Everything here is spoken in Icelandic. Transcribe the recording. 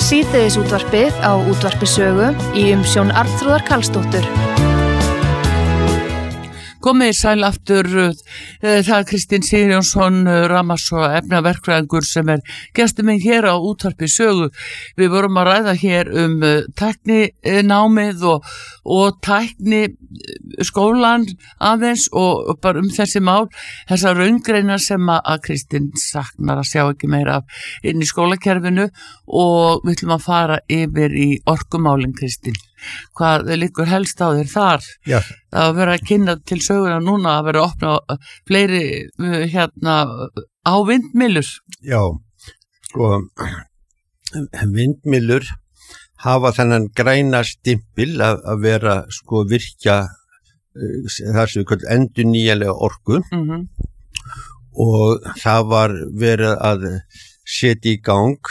Síðdegisútvarpið á Útvarpi Sögu í umsjón Arnþrúðar Karlsdóttur. Komið sæl aftur, það Kristín Sigurjónsson, Rafmagns- og efnaverkfræðingur sem gestur minn hér á Útvarpi Sögu. Við vorum að ræða hér tækninámið og tækniskólan aðeins og bara þessi mál, þessar raungreinar sem að Kristín saknar að sjá ekki meira af inn í skólakerfinu og við ætlum að fara yfir í orkumálin, Kristín. Hvað liggur helst á þér þar? Já. Það að vera að kynna til söguna núna að vera að opna fleiri á vindmyllur. Já, sko, vindmyllur hafa þennan græna stimpil að vera sko virkja það sem við kallum endurnýjanlega orku og það var verið að setja í gang